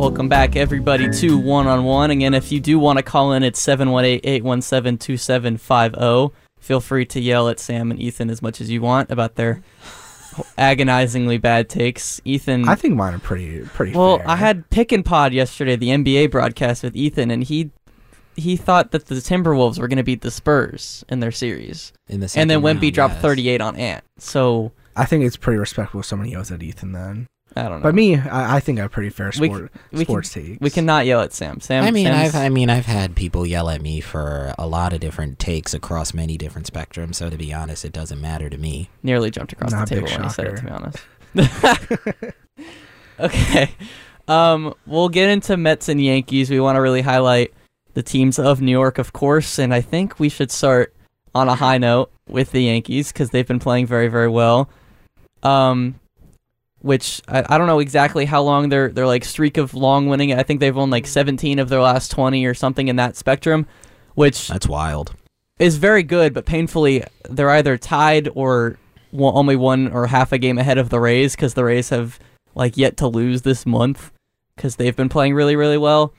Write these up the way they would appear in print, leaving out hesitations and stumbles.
Welcome back, everybody, to One on One. Again, if you do want to call in, it's 718-817-2750. Feel free to yell at Sam and Ethan as much as you want about their agonizingly bad takes. Ethan, I think mine are pretty well, fair. I had Pick and Pod yesterday, the NBA broadcast with Ethan, and he thought that the Timberwolves were going to beat the Spurs in their series. In the second And then Wemby round, dropped yes. 38 on Ant. So, I think it's pretty respectable if someone yells at Ethan then. I don't know. But me, I think I have pretty fair sports takes. We cannot yell at Sam. I've had people yell at me for a lot of different takes across many different spectrums. So to be honest, it doesn't matter to me. Nearly jumped across Not the a table big when he said it, shocker. to be honest. Okay. We'll get into Mets and Yankees. We want to really highlight the teams of New York, of course, and I think we should start on a high note with the Yankees because they've been playing very, very well. Which I don't know exactly how long their like streak of long winning. I think they've won like 17 of their last 20 or something in that spectrum, which That's wild. is very good, but painfully they're either tied or only one or half a game ahead of the Rays because the Rays have like yet to lose this month because they've been playing really, really well.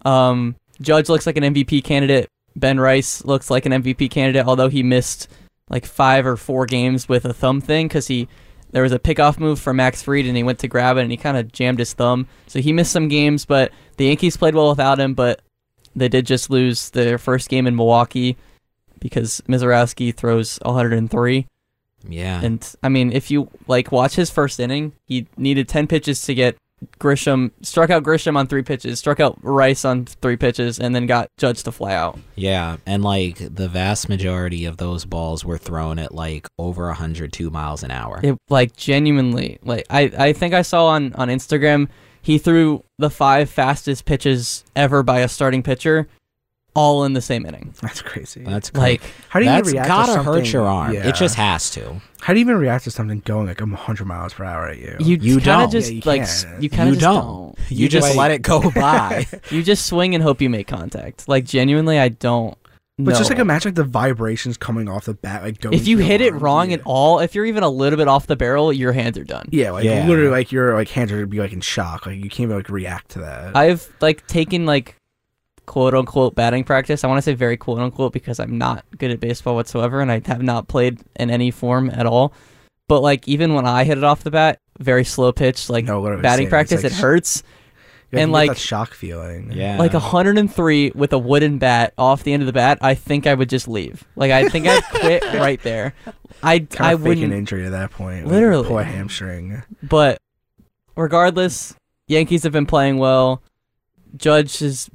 Judge looks like an MVP candidate. Ben Rice looks like an MVP candidate, although he missed like 5 or 4 games with a thumb thing because there was a pickoff move for Max Fried, and he went to grab it, and he kind of jammed his thumb. So he missed some games, but the Yankees played well without him, but they did just lose their first game in Milwaukee because Mizorowski throws 103. Yeah. And, I mean, if you like watch his first inning, he needed 10 pitches to get Grisham, struck out Grisham on 3 pitches, struck out Rice on 3 pitches, and then got Judge to fly out. Yeah, and like the vast majority of those balls were thrown at like over 102 miles an hour. It like genuinely, like I think I saw on Instagram, he threw the 5 fastest pitches ever by a starting pitcher, all in the same inning. That's crazy. That's Like, How do you That's even react gotta to something? hurt your arm. Yeah. It just has to. How do you even react to something going like 100 miles per hour at you? you don't. kind of just Yeah, you like can't. you kind of You just don't. You just let it go by. You just swing and hope you make contact. Like genuinely, I don't. But know. just like imagine like the vibrations coming off the bat, like going if you through hit your it arm. wrong yeah. at all, if you're even a little bit off the barrel, your hands are done. Yeah, like Yeah. literally, like your like hands are gonna be like in shock. Like you can't even like react to that. I've like taken like quote unquote batting practice. I want to say very quote unquote because I'm not good at baseball whatsoever and I have not played in any form at all. But like even when I hit it off the bat, very slow pitch, like No, literally batting same. practice, It's it like hurts. You and get like that shock feeling. Yeah. like 103 with a wooden bat off the end of the bat, I think I would just leave. Like I think I'd quit right there. I Kind of fake an wouldn't. injury at that point. Literally. like, pull a hamstring. But regardless, Yankees have been playing well. Judge is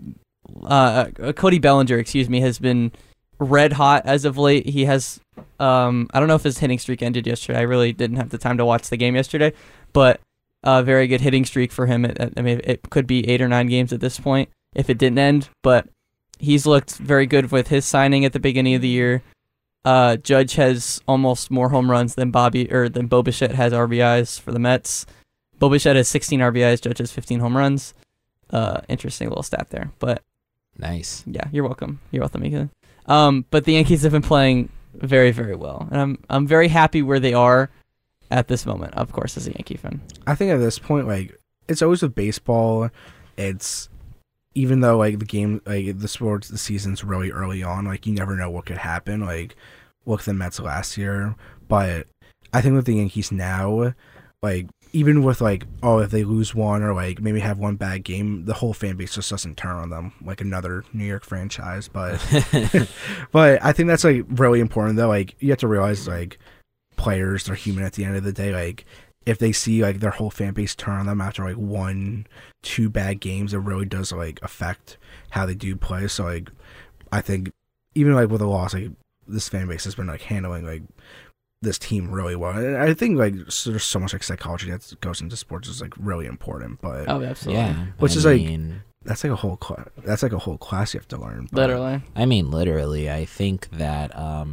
Cody Bellinger, has been red hot as of late. He has I don't know if his hitting streak ended yesterday. I really didn't have the time to watch the game yesterday, but a very good hitting streak for him. I mean, it could be 8 or 9 games at this point if it didn't end, but he's looked very good with his signing at the beginning of the year. Judge has almost more home runs than Bo Bichette has RBIs for the Mets. Bo Bichette has 16 RBIs. Judge has 15 home runs. Interesting little stat there, but nice. yeah, you're welcome. You're welcome, Ethan. But the Yankees have been playing very, very well, and I'm very happy where they are at this moment. Of course, as a Yankee fan, I think at this point, like it's always with baseball. It's even though like the game, like the season's really early on. Like you never know what could happen. Like look at the Mets last year, but I think with the Yankees now, like even with like if they lose one or like maybe have one bad game, the whole fan base just doesn't turn on them like another New York franchise. But but I think that's like really important though. Like you have to realize like players are human at the end of the day. Like if they see like their whole fan base turn on them after like 1-2 bad games, it really does like affect how they do play. So like I think even like with a loss, like this fan base has been like handling like this team really well. And I think like there's so much like psychology that goes into sports is like really important. But absolutely, Yeah. Which I is, like, mean, that's like a whole class you have to learn. But literally. I mean, literally, I think that,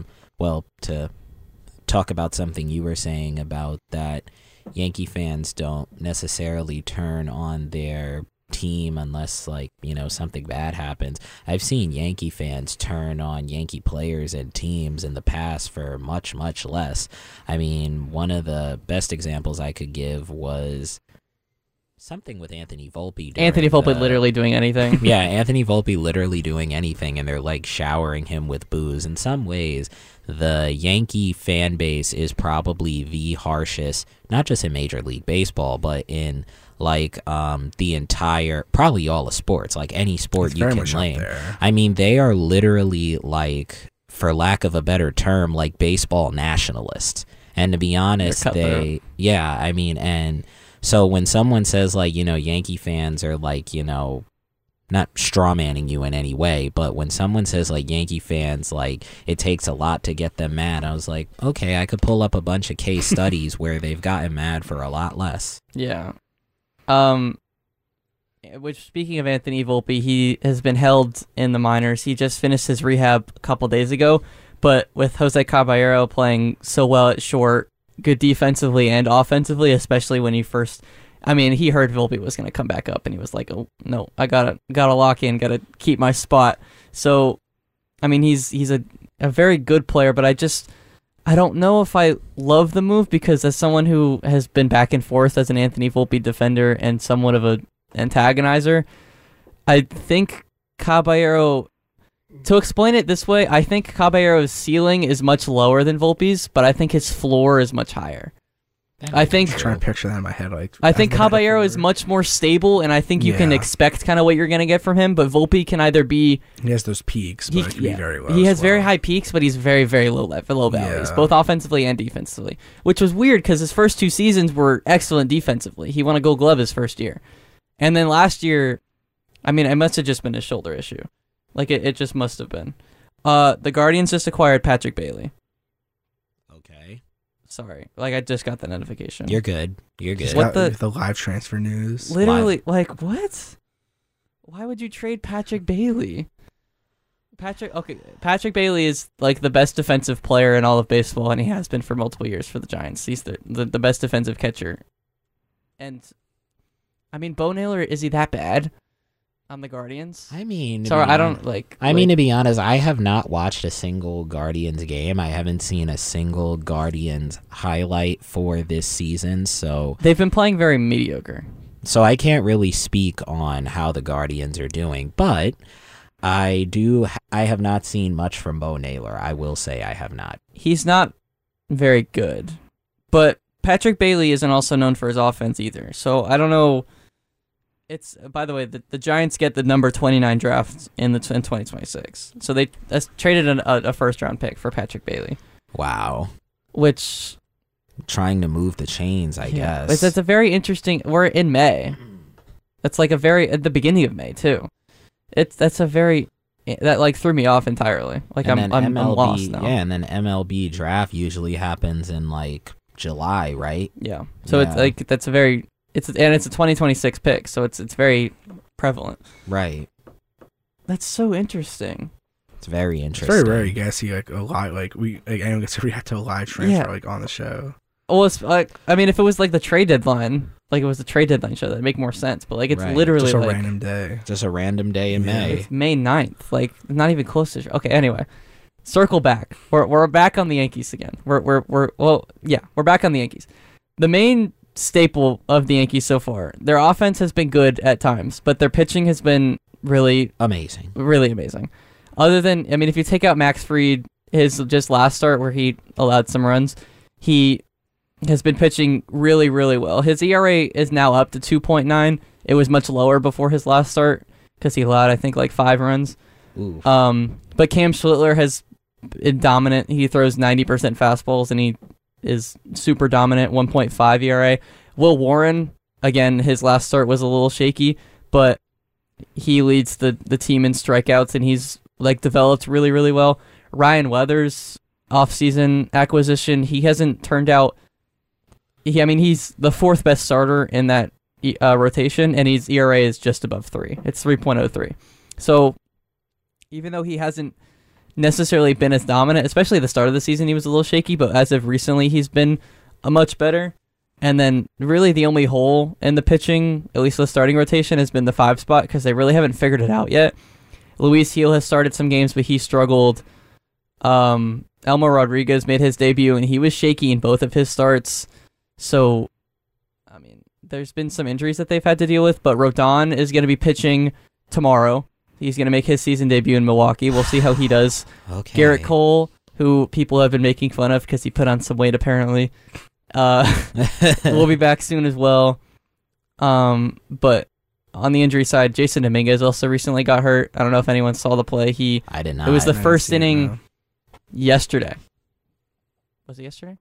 to talk about something you were saying about that Yankee fans don't necessarily turn on their team unless, like, something bad happens. I've seen Yankee fans turn on Yankee players and teams in the past for much, much less. I mean, one of the best examples I could give was Something with Anthony Volpe. Anthony Volpe literally doing anything. Yeah, Anthony Volpe literally doing anything, and they're like showering him with booze. In some ways, the Yankee fan base is probably the harshest, not just in Major League Baseball, but in like the entire, probably all of sports, like any sport It's you very can much up name. there. I mean, they are literally like, for lack of a better term, like baseball nationalists. And to be honest, cutthroat. and so when someone says like, Yankee fans are like, not strawmanning you in any way, but when someone says like Yankee fans, like it takes a lot to get them mad, I was like, okay, I could pull up a bunch of case studies where they've gotten mad for a lot less. Yeah. Which, speaking of Anthony Volpe, he has been held in the minors. He just finished his rehab a couple days ago, but with Jose Caballero playing so well at short, good defensively and offensively, especially when he first, he heard Volpe was going to come back up, and he was like, "Oh no, I gotta lock in, gotta keep my spot." So, he's a very good player, but I don't know if I love the move, because as someone who has been back and forth as an Anthony Volpe defender and somewhat of a antagonizer, I think Caballero, to explain it this way, I think Caballero's ceiling is much lower than Volpe's, but I think his floor is much higher. I think I'm trying to picture that in my head. I think Caballero is much more stable, and I think you can expect kind of what you're going to get from him, but Volpe can either be... He has those peaks, but it can be very low. He has very high peaks, but he's very, very low valleys, both offensively and defensively, which was weird because his first 2 seasons were excellent defensively. He won a Gold Glove his first year. And then last year, it must have just been a shoulder issue. Like, it just must have been. The Guardians just acquired Patrick Bailey. Okay. Sorry. I just got the notification. You're good. What the live transfer news? Literally, what? Why would you trade Patrick Bailey? Patrick Bailey is, the best defensive player in all of baseball, and he has been for multiple years for the Giants. He's the best defensive catcher. And, Bo Naylor, is he that bad on the Guardians? Sorry, I don't, to be honest, I have not watched a single Guardians game. I haven't seen a single Guardians highlight for this season, so... They've been playing very mediocre. So I can't really speak on how the Guardians are doing, but I have not seen much from Bo Naylor. I will say I have not. He's not very good, but Patrick Bailey isn't also known for his offense either, so I don't know... It's, by the way, the Giants get the number 29 draft in 2026. So they traded a first-round pick for Patrick Bailey. Wow. Which... Trying to move the chains, I guess. That's a very interesting... We're in May. That's at the beginning of May, too. That threw me off entirely. I'm lost now. Yeah, and then MLB draft usually happens in, July, right? Yeah. So it's that's a very... It's a 2026 pick, so it's very prevalent. Right. That's so interesting. It's very interesting. It's very rare you guys see a live anyone gets to react to a live transfer on the show. Well, it's if it was the trade deadline, it was the trade deadline show, that'd make more sense. But it's literally just a random day. Just a random day in May. It's May 9th. Not even close to. Okay, anyway, circle back. We're back on the Yankees again. We're back on the Yankees. The main staple of the Yankees so far. Their offense has been good at times, but their pitching has been really amazing. Really amazing. Other than, if you take out Max Fried, his just last start where he allowed some runs, he has been pitching really, really well. His ERA is now up to 2.9. It was much lower before his last start because he allowed, I think, 5 runs. Oof. But Cam Schlittler has been dominant. He throws 90% fastballs, and he is super dominant, 1.5 ERA. Will Warren, again, his last start was a little shaky, but he leads the team in strikeouts, and he's developed really, really well. Ryan Weathers, offseason acquisition, he hasn't turned out... he's the 4th best starter in that rotation, and his ERA is just above 3. It's 3.03. So even though he hasn't necessarily been as dominant, especially at the start of the season, he was a little shaky, but as of recently, he's been a much better. And then really the only hole in the pitching, at least the starting rotation, has been the 5 spot because they really haven't figured it out yet. Luis Gil has started some games, but he struggled. Elmer Rodriguez made his debut, and he was shaky in both of his starts. So, there's been some injuries that they've had to deal with, but Rodon is going to be pitching tomorrow. He's going to make his season debut in Milwaukee. We'll see how he does. Okay. Garrett Cole, who people have been making fun of because he put on some weight apparently, will be back soon as well. But on the injury side, Jason Dominguez also recently got hurt. I don't know if anyone saw the play. I did not. It was the I didn't first see it, inning no. yesterday. Was it yesterday?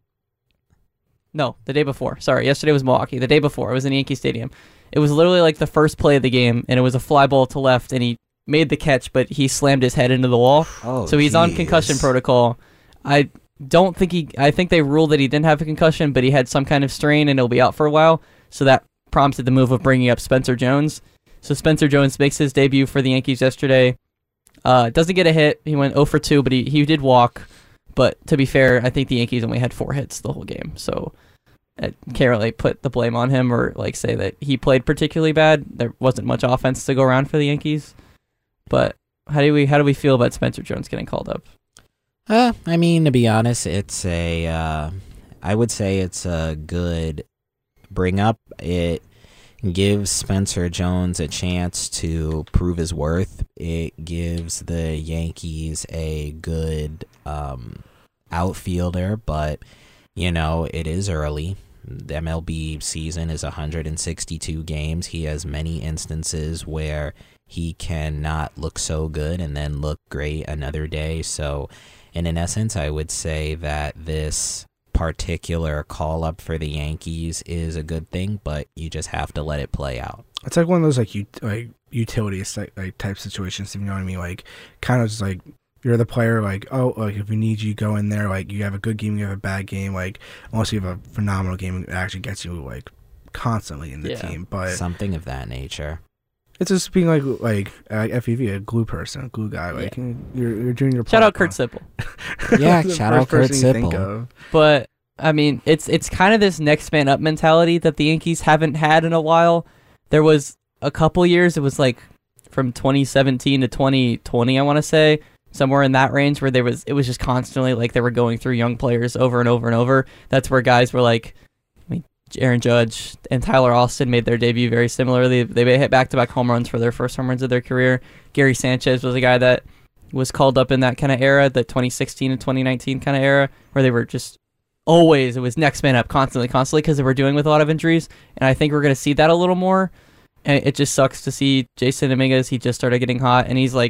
No, the day before. Sorry, yesterday was Milwaukee. The day before, it was in Yankee Stadium. It was literally like the first play of the game, and it was a fly ball to left, and he made the catch, but he slammed his head into the wall. Oh, So he's on jeez. concussion protocol. I think they ruled that he didn't have a concussion, but he had some kind of strain, and he'll be out for a while. So that prompted the move of bringing up Spencer Jones. So Spencer Jones makes his debut for the Yankees yesterday. Doesn't get a hit. He went 0 for 2, but he did walk. But to be fair, I think the Yankees only had 4 hits the whole game. So I can't really put the blame on him or like say that he played particularly bad. There wasn't much offense to go around for the Yankees. But how do we feel about Spencer Jones getting called up? I mean, to be honest, it's I would say it's a good bring up. It gives Spencer Jones a chance to prove his worth. It gives the Yankees a good outfielder, but, it is early. The MLB season is 162 games. He has many instances where he cannot look so good and then look great another day. So, in essence, I would say that this particular call-up for the Yankees is a good thing, but you just have to let it play out. It's like one of those like utility type situations. If you know what I mean, like kind of just like you're the player. Like if we need you, go in there. Like you have a good game, you have a bad game. Like unless you have a phenomenal game, it actually gets you like constantly in the team. But Something of that nature. it's just being like FEV, a glue person, a glue guy. Like you're doing your Shout out part. Kurt Sippel. Yeah, The shout out first Kurt person you think Sippel. of. But I mean, it's kind of this next man up mentality that the Yankees haven't had in a while. There was a couple years, it was like from 2017 to 2020, I want to say, somewhere in that range, where it was just constantly like they were going through young players over and over and over. That's where guys were like, Aaron Judge and Tyler Austin made their debut very similarly. They hit back-to-back home runs for their first home runs of their career. Gary Sanchez was a guy that was called up in that kind of era, the 2016 and 2019 kind of era, where they were just always, it was next man up constantly, because they were dealing with a lot of injuries. And I think we're going to see that a little more. And it just sucks to see Jason Dominguez. He just started getting hot, and he's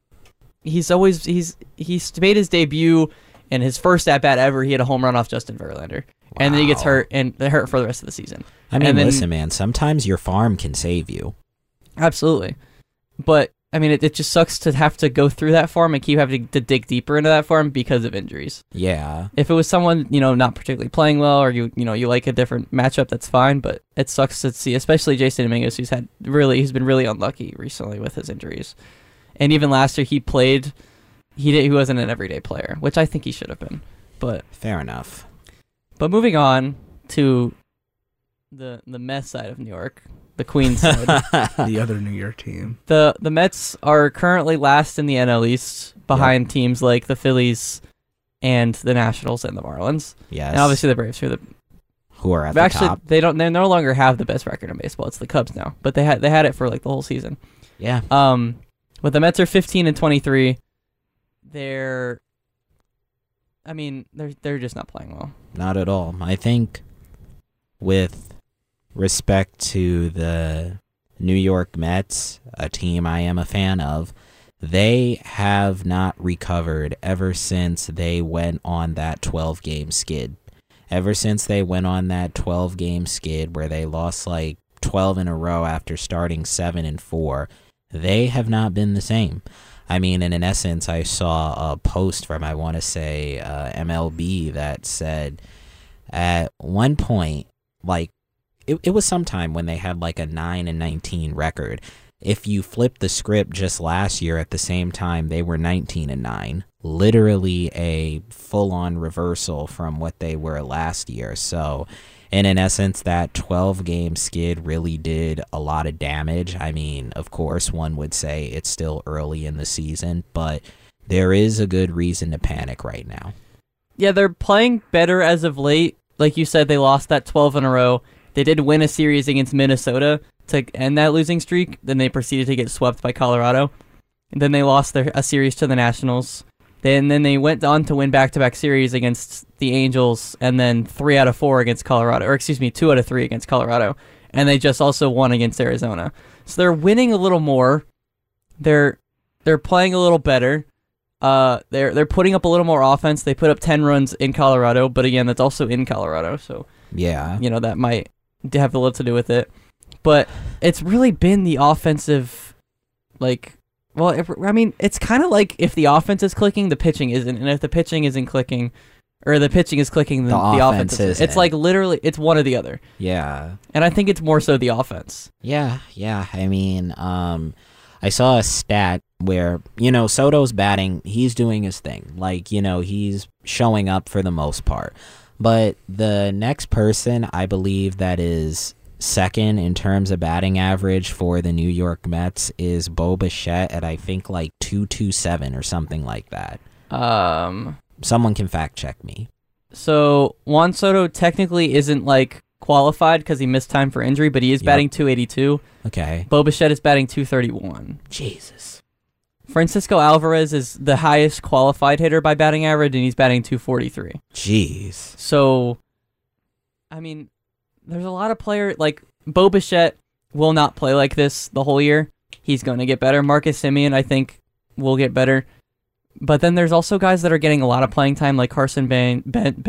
made his debut, and his first at-bat ever, he had a home run off Justin Verlander. And then he gets hurt, and they're hurt for the rest of the season. I mean, And then- listen, man, sometimes your farm can save you. Absolutely. But, I mean, it just sucks to have to go through that farm and keep having to dig deeper into that farm because of injuries. Yeah. If it was someone, not particularly playing well, or you like a different matchup, that's fine. But it sucks to see, especially Jason Dominguez, he's been really unlucky recently with his injuries. And even last year, he wasn't an everyday player, which I think he should have been. But Fair enough. moving on to the Mets side of New York, the Queens side. The other New York team. The Mets are currently last in the NL East, behind teams like the Phillies and the Nationals and the Marlins. Yes. And obviously the Braves, who are at the actually top. they no longer have the best record in baseball. It's the Cubs now, but they had it for like the whole season. Yeah. But the Mets are 15-23. They're just not playing well. Not at all. I think with respect to the New York Mets, a team I am a fan of, they have not recovered ever since they went on that 12-game skid. Ever since they went on that 12-game skid where they lost like 12 in a row after starting 7-4, they have not been the same. I mean, in essence, I saw a post from, I want to say, MLB that said at one point, like, it was sometime when they had like a 9-19 record. If you flip the script just last year at the same time, they were 19-9. Literally a full-on reversal from what they were last year. So, and in essence, that 12-game skid really did a lot of damage. I mean, of course, one would say it's still early in the season, but there is a good reason to panic right now. Yeah, they're playing better as of late. Like you said, they lost that 12 in a row. They did win a series against Minnesota to end that losing streak. Then they proceeded to get swept by Colorado. And then they lost a series to the Nationals. Then they went on to win back-to-back series against the Angels, and then 3 out of 4 against Colorado, or excuse me, 2 out of 3 against Colorado. And they just also won against Arizona. So they're winning a little more. They're playing a little better. They're putting up a little more offense. They put up 10 runs in Colorado, but again, that's also in Colorado, so Yeah. that might have a little to do with it. But it's really been the offensive, it's kind of like if the offense is clicking, the pitching isn't, and if the pitching isn't clicking, or the pitching is clicking, then the offense isn't. It's like literally, it's one or the other. Yeah. And I think it's more so the offense. Yeah. I mean, I saw a stat where, Soto's batting, he's doing his thing. He's showing up for the most part. But the next person, I believe, that is second in terms of batting average for the New York Mets is Bo Bichette at, I think, 227 or something like that. Someone can fact check me. So Juan Soto technically isn't qualified because he missed time for injury, but he is batting 282. Okay. Bo Bichette is batting 231. Jesus. Francisco Alvarez is the highest qualified hitter by batting average, and he's batting 243. Jeez. So, I mean, there's a lot of players, Bo Bichette will not play like this the whole year. He's going to get better. Marcus Semien, I think, will get better. But then there's also guys that are getting a lot of playing time, like Carson Benj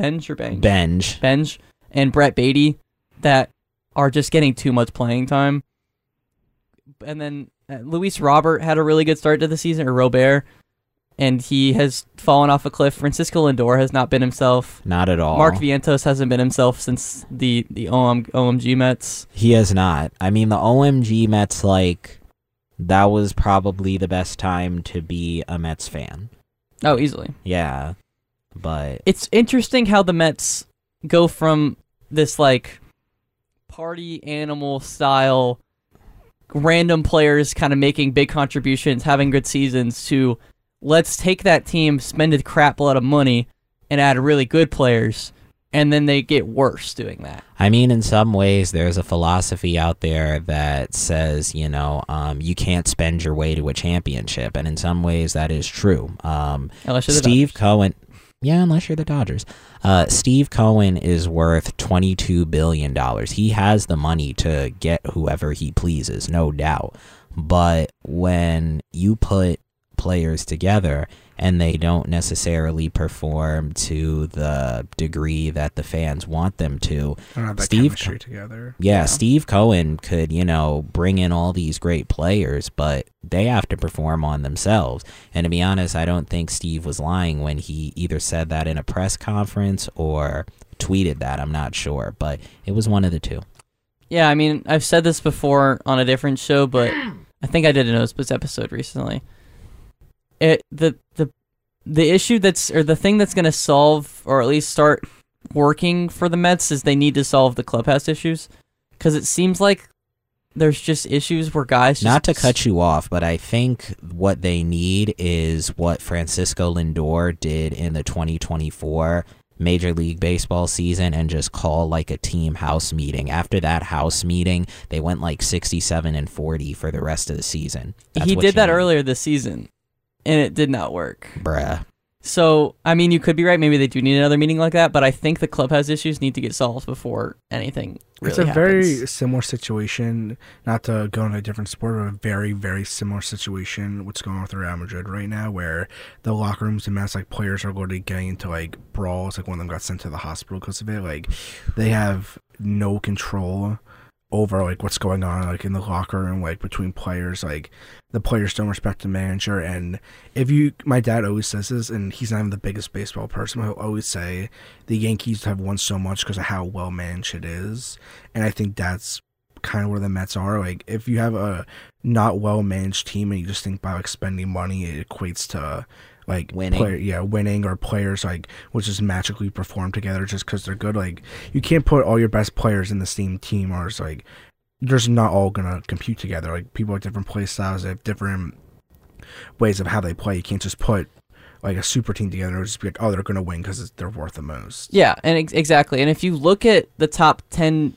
and Brett Beatty, that are just getting too much playing time. And then Luis Robert had a really good start to the season, or Robert, and he has fallen off a cliff. Francisco Lindor has not been himself. Not at all. Mark Vientos hasn't been himself since the OMG Mets. He has not. I mean, the OMG Mets, that was probably the best time to be a Mets fan. Oh, easily. Yeah, but it's interesting how the Mets go from this party animal style, random players kind of making big contributions, having good seasons, to let's take that team, spend a crap load of money, and add really good players, and then they get worse doing that. I mean, in some ways, there's a philosophy out there that says, you can't spend your way to a championship, and in some ways, that is true. Unless you're Steve Cohen. Yeah, unless you're the Dodgers. Steve Cohen is worth $22 billion. He has the money to get whoever he pleases, no doubt. But when you put players together and they don't necessarily perform to the degree that the fans want them to, don't have that chemistry together. Yeah, Steve Cohen could, bring in all these great players, but they have to perform on themselves. And to be honest, I don't think Steve was lying when he either said that in a press conference or tweeted that. I'm not sure, but it was one of the two. Yeah, I mean, I've said this before on a different show, but I think I did a Nosebus episode recently. The issue the thing that's going to solve, or at least start working for the Mets, is they need to solve the clubhouse issues, because it seems like there's just issues where guys not to cut you off, but I think what they need is what Francisco Lindor did in the 2024 Major League Baseball season, and just call a team house meeting. After that house meeting, they went 67-40 for the rest of the season. He did that earlier this season, and it did not work. Bruh. So, I mean, you could be right. Maybe they do need another meeting like that, but I think the clubhouse issues need to get solved before anything really happens. It's a very similar situation, not to go into a different sport, but a very, very similar situation what's going on with Real Madrid right now, where the locker rooms and Mets, players are literally getting into, brawls. One of them got sent to the hospital because of it. They have no control over what's going on in the locker room, between players. The players don't respect the manager. And my dad always says this, and he's not even the biggest baseball person, but he'll always say the Yankees have won so much because of how well managed it is. And I think that's kind of where the Mets are. If you have a not well managed team and you just think by spending money, it equates to winning. Winning, or players which just magically perform together just because they're good. You can't put all your best players in the same team, or it's they're just not all gonna compute together. People have different play styles, they have different ways of how they play. You can't just put a super team together and just be oh, they're gonna win because they're worth the most. Yeah, and exactly. And if you look at the top 10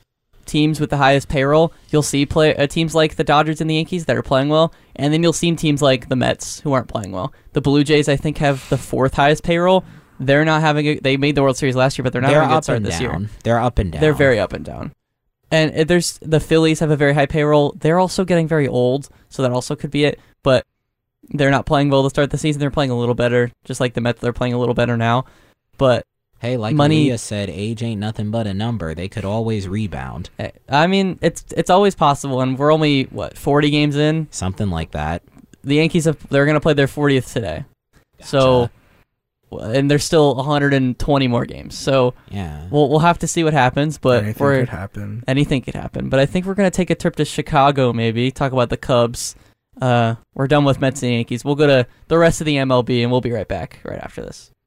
teams with the highest payroll, you'll see teams like the Dodgers and the Yankees that are playing well, and then you'll see teams like the Mets who aren't playing well. The Blue Jays, I think, have the 4th highest payroll. They're not having they made the World Series last year, but they're not having a good start this year. They're up and down. They're very up and down. And there's the Phillies have a very high payroll. They're also getting very old, so that also could be it. But they're not playing well to start the season. They're playing a little better, just like the Mets. They're playing a little better now. But hey, like Leah said, age ain't nothing but a number. They could always rebound. I mean, it's always possible, and we're only 40 games in, something like that. The Yankees they're going to play their 40th today, gotcha. So, and there's still 120 more games. So yeah, we'll have to see what happens. But anything could happen. Anything could happen. But I think we're going to take a trip to Chicago, maybe talk about the Cubs. We're done with Mets and Yankees. We'll go to the rest of the MLB, and we'll be right back right after this.